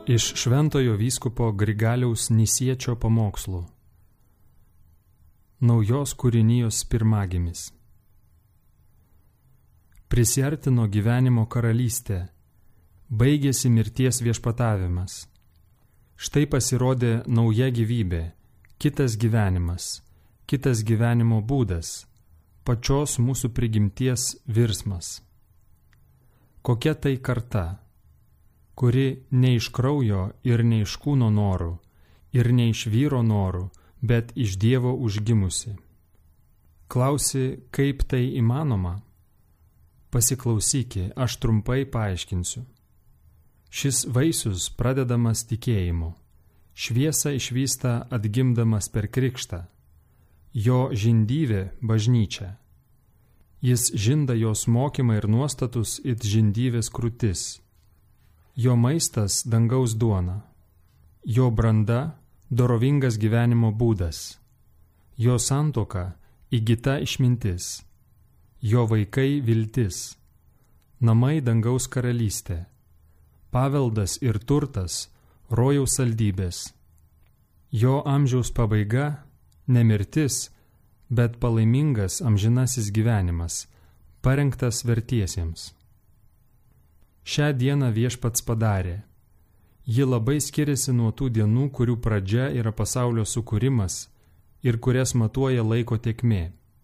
Iš šventojo vyskupo Grigaliaus Nisiečio pamokslų. Naujos kūrinijos pirmagimis. Prisiartino gyvenimo karalystė, baigėsi mirties viešpatavimas. Štai pasirodė nauja gyvybė, kitas gyvenimas, kitas gyvenimo būdas, pačios mūsų prigimties virsmas. Kokia tai karta, kuri ne iš kraujo ir ne iš kūno norų, ir ne iš vyro norų, bet iš Dievo užgimusi. Klausi, kaip tai įmanoma? Pasiklausyki, aš trumpai paaiškinsiu. Šis vaisius pradedamas tikėjimu, šviesą išvysta atgimdamas per krikštą, jo žindyvė bažnyčia. Jis žinda jos mokymą ir nuostatus it žindyvės krūtis. Jo maistas dangaus duona, jo branda dorovingas gyvenimo būdas, jo santuoka įgyta išmintis, jo vaikai viltis, namai dangaus karalystė, paveldas ir turtas rojaus saldybės, jo amžiaus pabaiga ne mirtis, bet palaimingas amžinasis gyvenimas, parengtas vertiesiems. Šią dieną viešpats padarė. Ji labai skiriasi nuo tų dienų, kurių pradžia yra pasaulio sukūrimas ir kurias matuoja laiko tėkmė.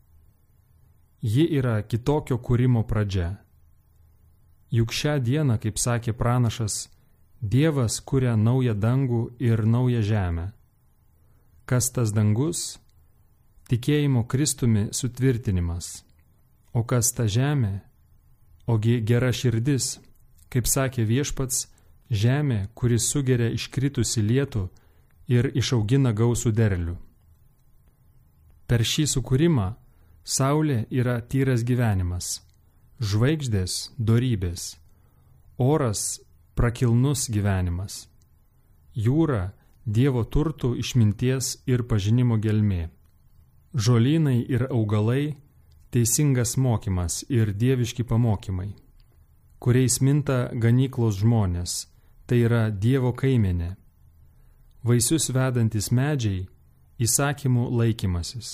Ji yra kitokio kūrimo pradžia. Juk šią dieną, kaip sakė pranašas, Dievas kuria naują dangų ir naują žemę. Kas tas dangus? Tikėjimo Kristumi sutvirtinimas. O kas ta žemė? Ogi gera širdis, kaip sakė viešpats, žemė, kuris sugeria iškritusi lietų ir išaugina gausų derlių. Per šį sukūrimą saulė yra tyras gyvenimas, žvaigždės dorybės, oras prakilnus gyvenimas, jūra Dievo turtų išminties ir pažinimo gelmė, žolynai ir augalai teisingas mokymas ir dieviški pamokymai, kuriais minta ganyklos žmonės, tai yra Dievo kaimenė, vaisius vedantis medžiai, įsakymų laikymasis.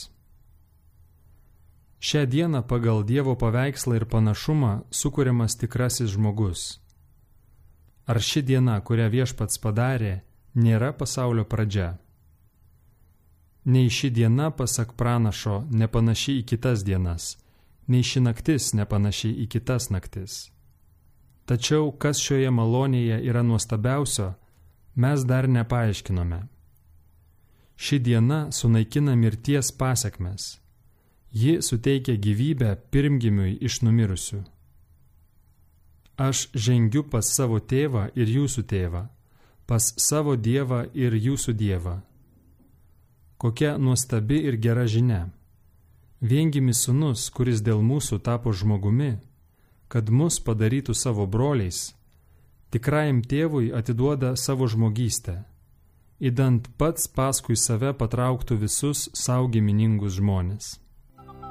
Šią dieną pagal Dievo paveikslą ir panašumą sukuriamas tikrasis žmogus. Ar ši diena, kurią viešpats padarė, nėra pasaulio pradžia? Nei ši diena, pasak pranašo, nepanaši į kitas dienas, nei ši naktis nepanaši į kitas naktis. Tačiau, kas šioje malonėje yra nuostabiausio, mes dar nepaaiškinome. Ši diena sunaikina mirties pasekmes. Ji suteikia gyvybę pirmgimiui iš numirusių. Aš žengiu pas savo tėvą ir jūsų tėvą, pas savo Dievą ir jūsų Dievą. Kokia nuostabi ir gera žinia. Viengimis sūnus, kuris dėl mūsų tapo žmogumi, kad mus padarytų savo broliais, tikrajam tėvui atiduoda savo žmogystę, idant pats paskui save patrauktų visus sau giminingus žmones.